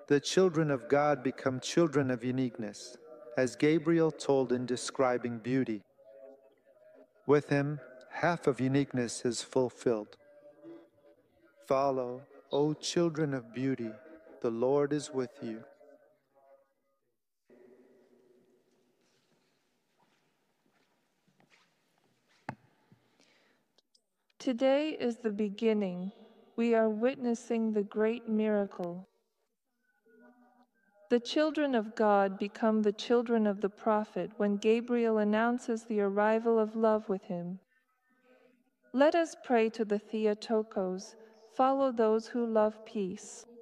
The children of God become children of uniqueness, as Gabriel told in describing beauty. With him, half of uniqueness is fulfilled. Follow, O children of beauty, the Lord is with you. Today is the beginning. We are witnessing the great miracle. The children of God become the children of the prophet when Gabriel announces the arrival of love with him. Let us pray to the Theotokos, follow those who love peace.